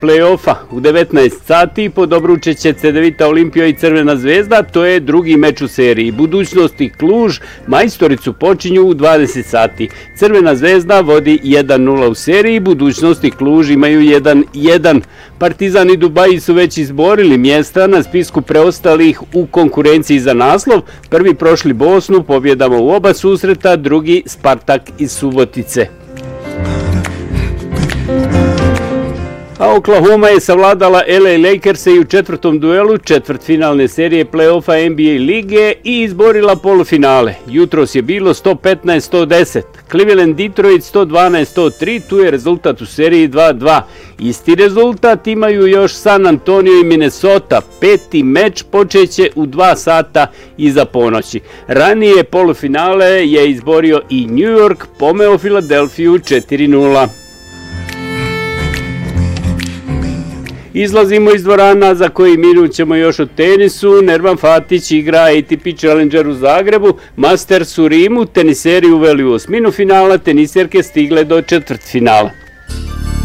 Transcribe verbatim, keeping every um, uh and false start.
play-offa u devetnaest sati pod obruče će Cedevita Olimpija i Crvena zvezda, to je drugi meč u seriji. Budućnost i Kluž majstoricu počinju u dvadeset sati. Crvena zvezda vodi jedan nula u seriji, Budućnost i Kluž imaju jedan jedan. Partizan i Dubaji su već izborili mjesta na spisku preostalih u konkurenciji za naslov. Prvi prošli Bosnu pobjedama u oba susreta, drugi Spartak iz Subotice. A Oklahoma je savladala L A Lakerse i u četvrtom duelu četvrtfinalne serije play-offa N B A lige i izborila polufinale. Jutros je bilo sto petnaest sto deset. Cleveland Detroit sto dvanaest sto tri, tu je rezultat u seriji dva dva. Isti rezultat imaju još San Antonio i Minnesota. Peti meč počeće u dva sata iza ponoći. Ranije polufinale je izborio i New York, pomeo Filadelfiju četiri nula. Izlazimo iz dvorana, za koji minut ćemo još o tenisu. Nervan Fatić igra A T P Challenger u Zagrebu, Masters u Rimu, teniseri uveli u osminu finala, teniserke stigle do četvrtfinala.